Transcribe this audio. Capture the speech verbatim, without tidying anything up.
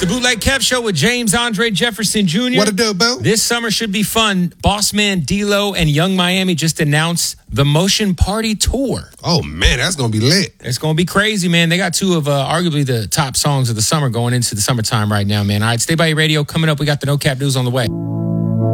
the Bootleg Kev Show with James Andre Jefferson Junior What a do, Bill? This summer should be fun. Boss Man D-Lo and Young Miami just announced the Motion Party Tour. Oh, man, that's going to be lit. It's going to be crazy, man. They got two of uh, arguably the top songs of the summer going into the summertime right now, man. All right, stay by your radio. Coming up, we got the No Cap News on the way.